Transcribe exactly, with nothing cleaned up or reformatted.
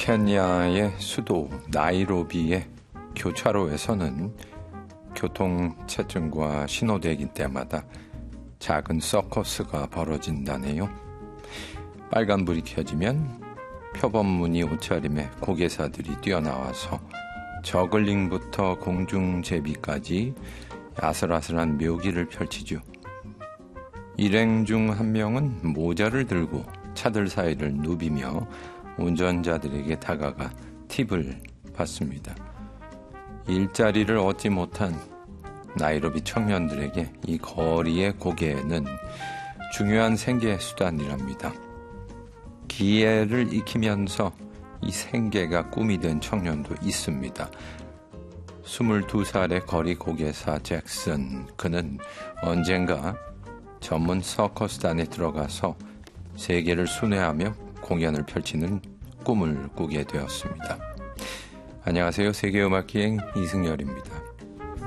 케냐의 수도 나이로비의 교차로에서는 교통체증과 신호대기 때마다 작은 서커스가 벌어진다네요. 빨간불이 켜지면 표범무늬 옷차림의 고개사들이 뛰어나와서 저글링부터 공중제비까지 아슬아슬한 묘기를 펼치죠. 일행 중 한 명은 모자를 들고 차들 사이를 누비며 운전자들에게 다가가 팁을 받습니다. 일자리를 얻지 못한 나이로비 청년들에게 이 거리의 고개는 중요한 생계 수단이랍니다. 기회를 익히면서 이 생계가 꿈이 된 청년도 있습니다. 스물두 살의 거리 고개사 잭슨, 그는 언젠가 전문 서커스단에 들어가서 세계를 순회하며 공연을 펼치는 꿈을 꾸게 되었습니다. 안녕하세요. 세계음악기행 이승열입니다.